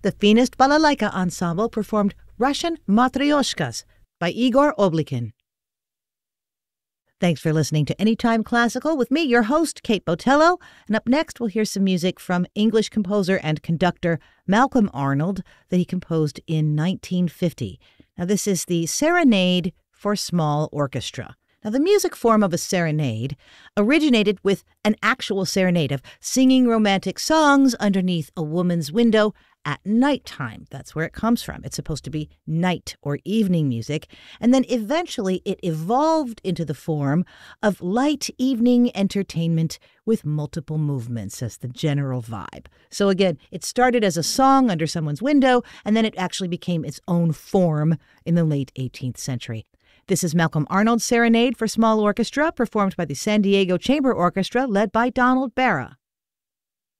the Finest Balalaika Ensemble performed Russian Matryoshkas by Igor Oblykin. Thanks for listening to Anytime Classical with me, your host, Kate Botello. And up next, we'll hear some music from English composer and conductor Malcolm Arnold that he composed in 1950. Now, this is the Serenade for Small Orchestra. Now, the music form of a serenade originated with an actual serenade of singing romantic songs underneath a woman's window at nighttime. That's where it comes from. It's supposed to be night or evening music. And then eventually it evolved into the form of light evening entertainment with multiple movements as the general vibe. So again, it started as a song under someone's window, and then it actually became its own form in the late 18th century. This is Malcolm Arnold's Serenade for Small Orchestra, performed by the San Diego Chamber Orchestra, led by Donald Barra.